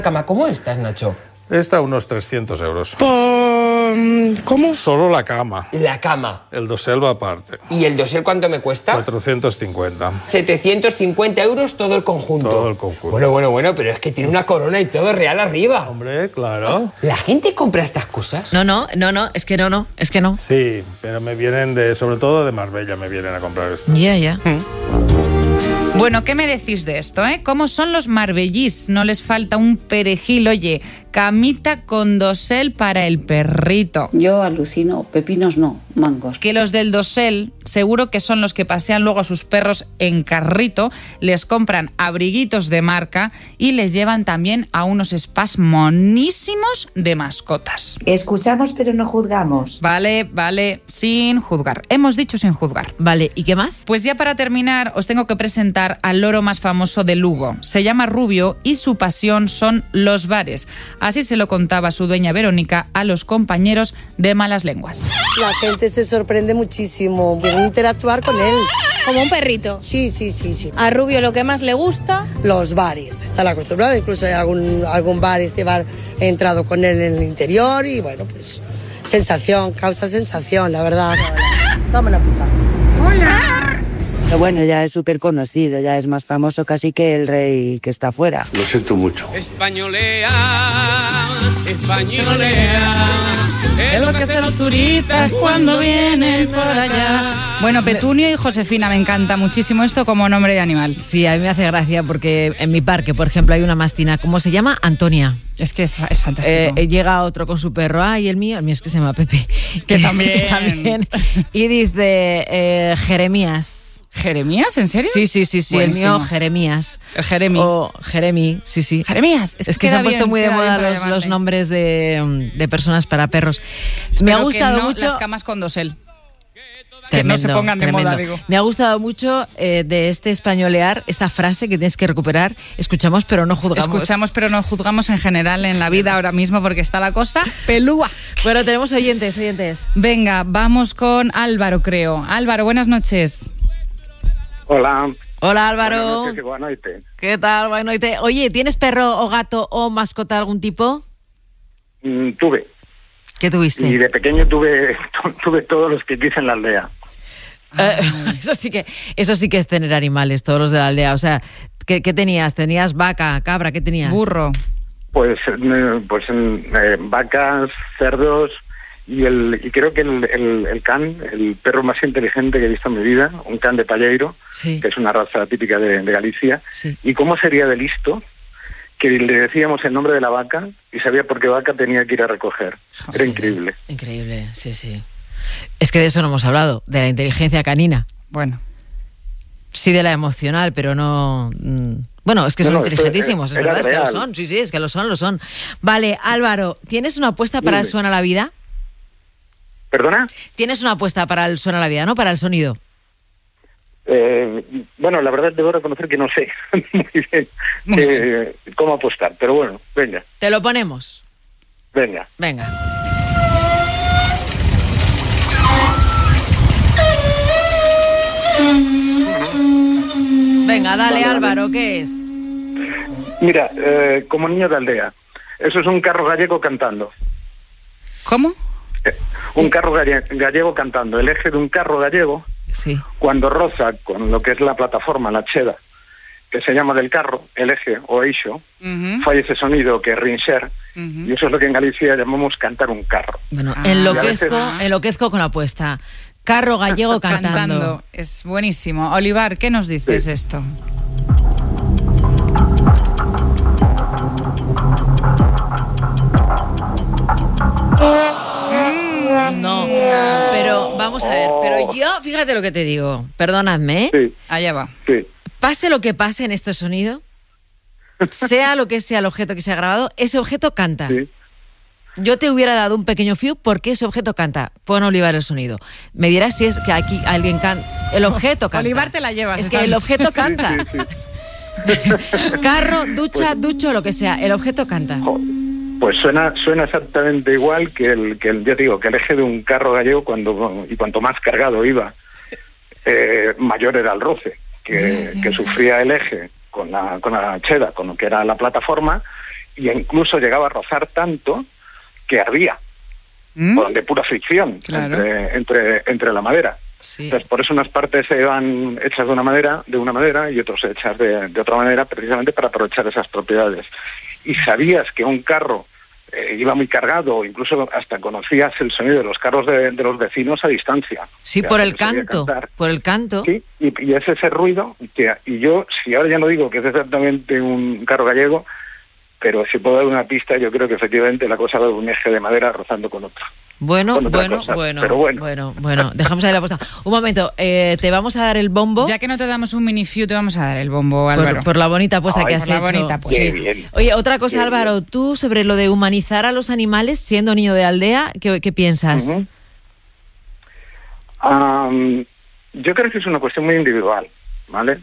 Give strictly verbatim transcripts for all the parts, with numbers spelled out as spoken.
cama como estas, Nacho? Esta unos trescientos euros. ¿Cómo? Solo la cama. La cama. El dosel va aparte. ¿Y el dosel cuánto me cuesta? cuatrocientos cincuenta. setecientos cincuenta euros todo el conjunto. Todo el conjunto. Bueno, bueno, bueno, pero es que tiene una corona y todo real arriba. Hombre, claro. ¿La gente compra estas cosas? No, no, no, no, es que no, no, es que no. Sí, pero me vienen de, sobre todo de Marbella, me vienen a comprar esto. Ya, yeah, ya. Yeah. Bueno, ¿qué me decís de esto, eh? ¿Cómo son los marbellís? No les falta un perejil, oye, camita con dosel para el perrito. Yo alucino, pepinos no, mangos. Que los del dosel, seguro que son los que pasean luego a sus perros en carrito, les compran abriguitos de marca y les llevan también a unos spas monísimos de mascotas. Escuchamos pero no juzgamos. Vale, vale, sin juzgar. Hemos dicho sin juzgar. Vale, ¿y qué más? Pues ya para terminar os tengo que presentar al loro más famoso de Lugo. Se llama Rubio y su pasión son los bares. Así se lo contaba su dueña Verónica a los compañeros de Malas Lenguas. La gente se sorprende muchísimo, quieren interactuar con él. Como un perrito. Sí, sí, sí, sí. A Rubio lo que más le gusta... Los bares. Está acostumbrado, incluso hay algún, algún bar, este bar, he entrado con él en el interior y bueno, pues sensación, causa sensación, la verdad. Toma una puta. ¡Hola! Pero bueno, ya es súper conocido, ya es más famoso casi que el rey que está afuera. Lo siento mucho. Españolea, españolea. Es lo que hacen los turistas cuando vienen por allá. Bueno, Petunio y Josefina, me encanta muchísimo esto como nombre de animal. Sí, a mí me hace gracia porque en mi parque, por ejemplo, hay una mastina, ¿cómo se llama? Antonia. Es que es, es fantástico. Eh, llega otro con su perro, ah, y el mío, el mío es que se llama Pepe. Que también. también. Y dice eh, Jeremías. ¿Jeremías? ¿En serio? Sí, sí, sí, sí. Buenísimo. El mío, Jeremías. Jeremy. O Jeremy, sí, sí. Jeremías. Es, es que se han puesto bien, muy de moda los, los nombres de, de personas para perros. Espero me ha gustado que no mucho las camas con dosel. Tremendo, que no se pongan de tremendo. moda, digo. Me ha gustado mucho eh, de este españolear, esta frase que tienes que recuperar. Escuchamos pero no juzgamos. Escuchamos pero no juzgamos en general en la vida ahora mismo porque está la cosa pelúa. Bueno, tenemos oyentes, oyentes. Venga, vamos con Álvaro, creo. Álvaro, buenas noches. Hola. Hola, Álvaro. Buenas noches, buenas noches. ¿Qué tal? Buenas noches. Oye, ¿tienes perro o gato o mascota de algún tipo? Mm, tuve. ¿Qué tuviste? Y de pequeño tuve tuve todos los que quise en la aldea. Eh, eso sí que eso sí que es tener animales, todos los de la aldea. O sea, ¿qué, qué tenías? ¿Tenías vaca, cabra? ¿Qué tenías? Burro. Pues, eh, pues eh, vacas, cerdos y el y creo que el, el, el can, el perro más inteligente que he visto en mi vida, un can de Palleiro, sí. que es una raza típica de, de Galicia. Sí. ¿Y cómo sería de listo? Que le decíamos el nombre de la vaca y sabía por qué vaca tenía que ir a recoger. Oh, Era sí. increíble. Increíble, sí, sí. Es que de eso no hemos hablado, de la inteligencia canina. Bueno. Sí, de la emocional, pero no... Mmm, bueno, es que son no, no, inteligentísimos, es verdad, es que lo son. Sí, sí, es que lo son, lo son. Vale, Álvaro, ¿tienes una apuesta para Dime. el Suena la Vida? ¿Perdona? Tienes una apuesta para el Suena la Vida, ¿no? Para el sonido. Eh, bueno, la verdad debo reconocer que no sé muy bien, muy eh, bien cómo apostar, pero bueno, venga. ¿Te lo ponemos? Venga. Venga. Venga, dale, vale, Álvaro, vale. ¿Qué es? Mira, eh, como niño de aldea, eso es un carro gallego cantando. ¿Cómo? Eh, un carro galle- gallego cantando. El eje de un carro gallego, sí. Cuando roza con lo que es la plataforma, la cheda, que se llama del carro, el eje o eixo, uh-huh. falla ese sonido que es rinxer, uh-huh. y eso es lo que en Galicia llamamos cantar un carro. Bueno, ah. enloquezco, veces... enloquezco con la apuesta. Carro gallego cantando. cantando. Es buenísimo. Olivar, ¿qué nos dices sí. esto? No, pero vamos a ver, pero yo, fíjate lo que te digo, perdonadme, ¿eh? Sí. Allá va. Sí. Pase lo que pase en este sonido, sea lo que sea el objeto que se ha grabado, ese objeto canta. Sí. Yo te hubiera dado un pequeño fiu porque ese objeto canta. Pon Olivar el sonido. Me dirás si es que aquí alguien canta. El objeto canta. Olivar te la llevas. Es que el objeto canta. Sí, sí, sí. Carro, ducha, pues, ducho, lo que sea. El objeto canta. Pues suena suena exactamente igual que el, que el, yo digo, que el eje de un carro gallego cuando y cuanto más cargado iba, eh, mayor era el roce que, que sufría el eje con la, con la cheda, con lo que era la plataforma. y incluso llegaba a rozar tanto que ardía, ¿Mm? por, de pura fricción Claro. entre, entre, entre la madera. Sí. Entonces, por eso unas partes se van hechas de una manera, de una manera y otras hechas de, de otra manera, precisamente para aprovechar esas propiedades. Y sabías que un carro eh, iba muy cargado, o incluso hasta conocías el sonido de los carros de, de los vecinos a distancia. Sí, Ya por se el les oía canto, cantar. por el canto. Sí, y, y es ese ruido que, y yo, si ahora ya no digo que es exactamente un carro gallego, pero si puedo dar una pista, yo creo que efectivamente la cosa va de un eje de madera rozando con otro. Bueno, Con otra bueno, cosa, bueno, pero bueno. bueno, bueno, dejamos ahí la apuesta. Un momento, eh, te vamos a dar el bombo. Ya que no te damos un mini-few, te vamos a dar el bombo, Álvaro. Por, por la bonita apuesta Ay, que has por la hecho. bonita apuesta. Qué bien. Oye, otra cosa, Qué Álvaro, bien. tú sobre lo de humanizar a los animales siendo niño de aldea, ¿qué, qué piensas? Ujú. Am, yo creo que es una cuestión muy individual, ¿vale?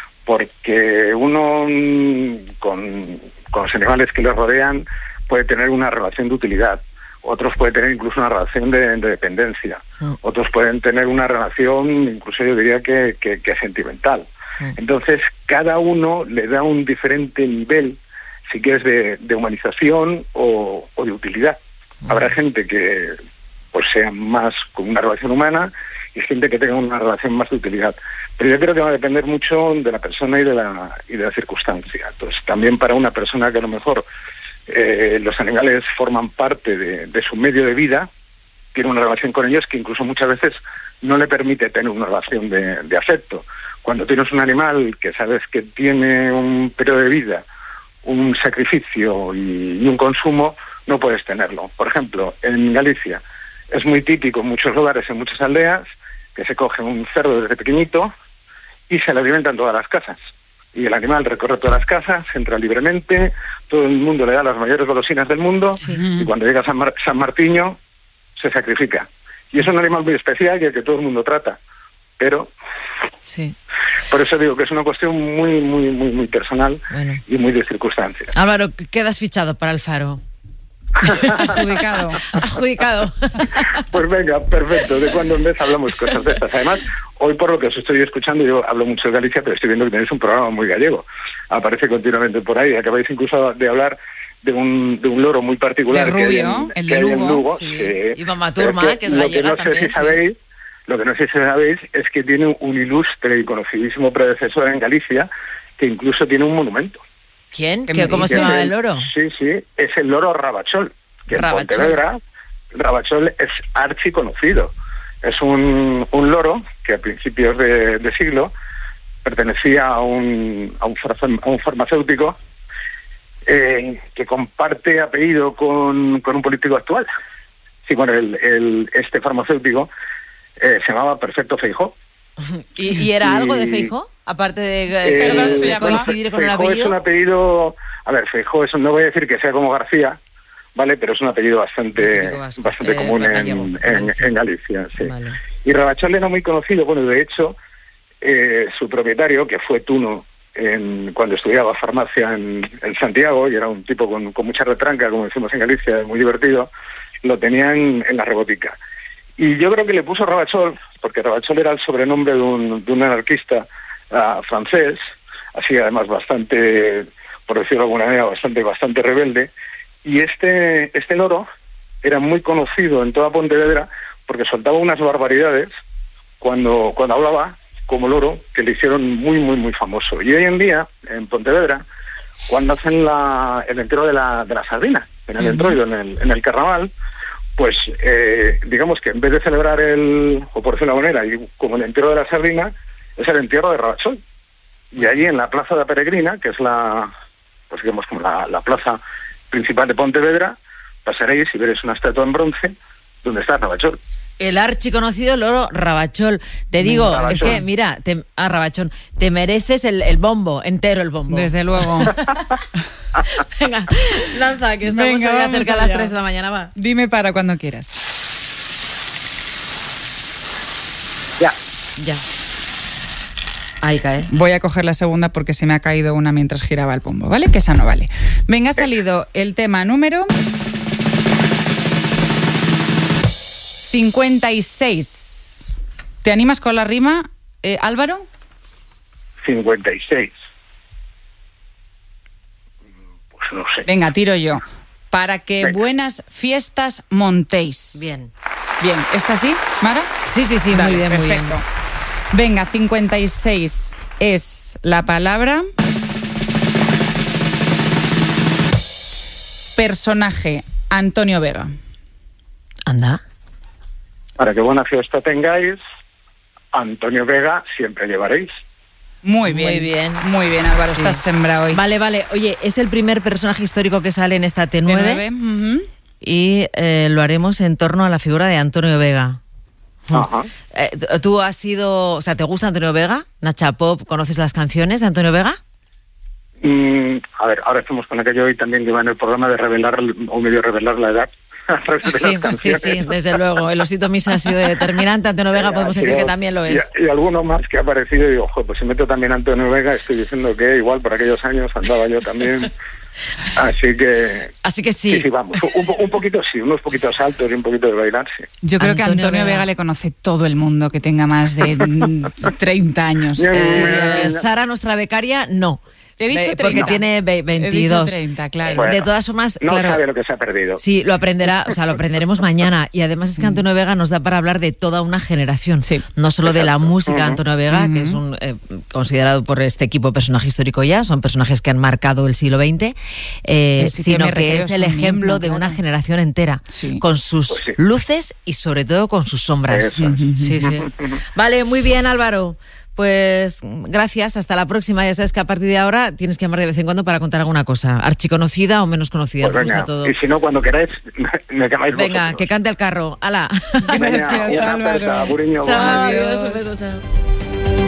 Porque uno mm, con, con los animales que le rodean puede tener una relación de utilidad, otros pueden tener incluso una relación de, de dependencia, Mm. otros pueden tener una relación incluso yo diría que, que, que sentimental. Mm. Entonces cada uno le da un diferente nivel, si quieres, de, de humanización o, o de utilidad. Habrá gente que pues sea más con una relación humana y gente que tenga una relación más de utilidad. Pero yo creo que va a depender mucho de la persona y de la y de la circunstancia. Entonces, también para una persona que a lo mejor eh, los animales forman parte de, de su medio de vida, tiene una relación con ellos que incluso muchas veces no le permite tener una relación de, de afecto. Cuando tienes un animal que sabes que tiene un periodo de vida, un sacrificio y, y un consumo, no puedes tenerlo. Por ejemplo, en Galicia es muy típico en muchos lugares, en muchas aldeas, que se coge un cerdo desde pequeñito y se le alimenta en todas las casas. Y el animal recorre todas las casas, entra libremente, todo el mundo le da las mayores golosinas del mundo, Sí. y cuando llega San, Mar- San Martiño se sacrifica. Y es un animal muy especial y el que todo el mundo trata. Pero Sí. por eso digo que es una cuestión muy, muy, muy, muy personal Bueno. y muy de circunstancias. Álvaro, quedas fichado para el Faro. Adjudicado. Adjudicado. Pues venga, perfecto. De cuando en vez hablamos cosas de estas. Además, hoy por lo que os estoy escuchando, yo hablo mucho de Galicia, pero estoy viendo que tenéis un programa muy gallego. Aparece continuamente por ahí. Acabáis incluso de hablar de un, de un loro muy particular De que hay Rubio, en, el que de hay en Lugo, Lugo. sí. Sí. Y Mamaturma, Pero que es lo gallega que no sé también, si sabéis, Lo que no sé si sabéis es que tiene un ilustre y conocidísimo predecesor en Galicia que incluso tiene un monumento. ¿Quién? ¿Qué ¿Qué, me ¿Cómo se dices? llama el loro? Sí, sí, es el loro Rabachol, que Rabachol. en Pontevedra, Rabachol es archiconocido. Es un, un loro que a principios de, de siglo pertenecía a un, a un, farma- a un farmacéutico eh, que comparte apellido con, con un político actual. Sí, bueno, el, el, este farmacéutico eh, se llamaba Perfecto Feijó. ¿Y, y era Y- algo de Feijó? Aparte de, Eh, de- de se llama- coincidir con el Feijó es apellido. un apellido, a ver, Feijó es un- no voy a decir que sea como García, ¿vale? Pero es un apellido bastante Típico vasco, bastante eh, común en, gallego, en, Galicia. en Galicia, sí. Vale. Y Rabachol era muy conocido, bueno, de hecho, eh, su propietario, que fue Tuno, en, cuando estudiaba farmacia en, en Santiago, y era un tipo con, con mucha retranca, como decimos en Galicia, muy divertido, lo tenía en, en la rebotica. Y yo creo que le puso Rabachol, porque Rabachol era el sobrenombre de un, de un anarquista ah, francés, así además bastante, por decirlo de alguna manera, bastante, bastante rebelde. Y este, este loro era muy conocido en toda Pontevedra porque soltaba unas barbaridades cuando, cuando hablaba como loro que le hicieron muy, muy, muy famoso. Y hoy en día, en Pontevedra, cuando hacen la, el entierro de la, de la sardina, en el entroido, en el, en el carnaval, pues eh, digamos que en vez de celebrar el, o por decirlo de una manera, y como el entierro de la sardina, es el entierro de Rabachol. Y allí en la Plaza de la Peregrina, que es la, pues digamos como la, la plaza principal de Pontevedra, pasaréis y veréis una estatua en bronce donde está Rabachol. El archiconocido loro Rabachol. Te digo, Rabachol. es que, mira, te, ah, Rabachón, te mereces el, el bombo, entero el bombo. Desde luego. Venga, lanza, que estamos Venga, ya vamos cerca a las allá. tres de la mañana, va. Dime para cuando quieras. Ya. Ya. Ahí cae. Voy a coger la segunda porque se me ha caído una mientras giraba el pombo, ¿vale? Que esa no vale. Venga, ha salido el tema número cincuenta y seis. ¿Te animas con la rima, eh, Álvaro? cincuenta y seis. Pues no sé. Venga, tiro yo. Para que Venga. buenas fiestas montéis. Bien. Bien, ¿está así, Mara? Sí, sí, sí, Dale, muy bien, perfecto. muy bien. Venga, cincuenta y seis es la palabra. Personaje, Antonio Vega. Anda. Para que buena fiesta tengáis, Antonio Vega siempre llevaréis. Muy bien. Muy bien. Muy bien, Álvaro, Sí. estás sembrado hoy. Vale, vale. Oye, es el primer personaje histórico que sale en esta T nueve, T nueve, ujú. y eh, lo haremos en torno a la figura de Antonio Vega. Ajá. Eh, ¿Tú has sido, o sea, te gusta Antonio Vega? Nacha Pop, ¿conoces las canciones de Antonio Vega? Mm, a ver, ahora estamos con aquello hoy también que va en el programa de revelar o medio revelar la edad. a través de las Sí, sí, canciones. sí, desde luego. El osito Misa ha sido determinante. Antonio Vega podemos decir que también lo es. Y, y alguno más que ha aparecido y digo, ojo, pues si meto también a Antonio Vega, estoy diciendo que igual por aquellos años andaba yo también. Así que... Así que sí. Sí, sí, vamos. Un, un poquito sí, unos poquitos saltos y un poquito de bailar, sí. Yo creo que Antonio Antonio Vega. Vega le conoce todo el mundo que tenga más de mm, treinta años. Ya, ya, Eh, ya, ya. Sara, nuestra becaria, no. He dicho Eh, Porque treinta. tiene ve- He dicho veintidós. treinta, claro. Eh, Bueno, de todas formas, no claro. sabe lo que se ha perdido. Sí, lo aprenderá, o sea, lo aprenderemos mañana. Y además es que Antonio Vega nos da para hablar de toda una generación. Sí. No solo de la Exacto. música de Ujú. Antonio Vega, que Ujú. es un eh, considerado por este equipo personaje histórico ya, son personajes que han marcado el siglo veinte, eh, Sí, sí que sino me que recreo es el su mismo, ejemplo de claro. una generación entera, Sí. con sus Pues sí. luces y sobre todo con sus sombras. Eso es. Sí, sí. Vale, muy bien, Álvaro. Pues gracias, hasta la próxima. Ya sabes que a partir de ahora tienes que llamar de vez en cuando para contar alguna cosa, archiconocida o menos conocida. Pues Nos gusta venga, todo. y si no, cuando queráis, me llamáis Venga, vosotros. que cante el carro. ¡Hala! Venga, Gracias, una Álvaro. aperta, Buriño, Chao, buenos días. adiós, un beso, chao.